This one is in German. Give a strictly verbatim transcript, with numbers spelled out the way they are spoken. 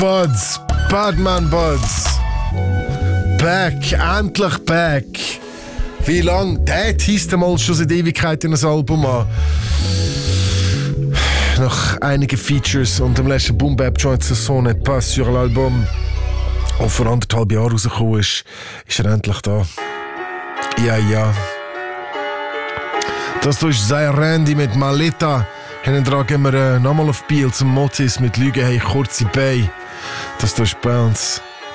Buds, Badman Buds. Back, endlich back. Wie lang? Der teast mal schon seit Ewigkeiten ein Album an. Nach einigen Features und dem letzten Boom Bap Joint Saison nicht pas sur l'Album, der vor anderthalb Jahren rausgekommen ist, ist er endlich da. Ja, ja. Das hier ist Zaire Randy mit Maleta. Hinten dran gehen wir äh, nochmal auf Biel zum Motis mit Lüge, hey, kurze Beine. Das hier ist Bounce.